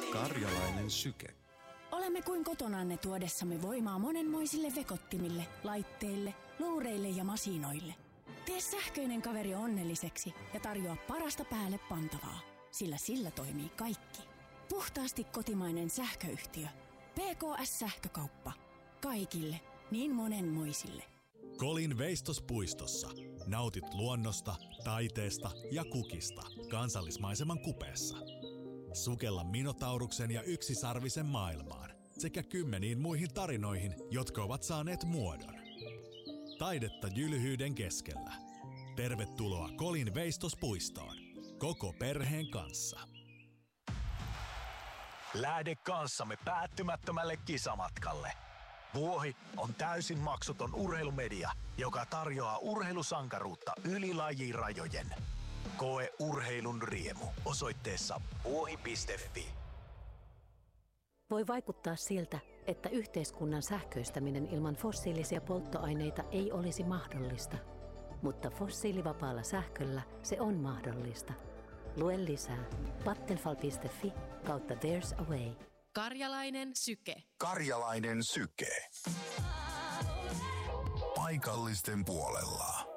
Karjalainen syke. Olemme kuin kotonanne tuodessamme voimaa monenmoisille vekottimille, laitteille, luureille ja masinoille. Tee sähköinen kaveri onnelliseksi ja tarjoa parasta päälle pantavaa, sillä sillä toimii kaikki. Puhtaasti kotimainen sähköyhtiö. PKS-sähkökauppa. Kaikille, niin monenmoisille. Kolin veistospuistossa. Nautit luonnosta, taiteesta ja kukista kansallismaiseman kupeessa. Sukella Minotauruksen ja yksisarvisen maailmaan sekä kymmeniin muihin tarinoihin, jotka ovat saaneet muodon. Taidetta jylhyyden keskellä. Tervetuloa Kolin veistospuistoon. Koko perheen kanssa. Lähde kanssamme päättymättömälle kisamatkalle. Vuohi on täysin maksuton urheilumedia, joka tarjoaa urheilusankaruutta yli lajirajojen. Koe urheilun riemu osoitteessa vuohi.fi. Voi vaikuttaa siltä, että yhteiskunnan sähköistäminen ilman fossiilisia polttoaineita ei olisi mahdollista. Mutta fossiilivapaalla sähköllä se on mahdollista. Lue lisää vattenfall.fi/there's a way. Karjalainen syke. Karjalainen syke. Paikallisten puolella.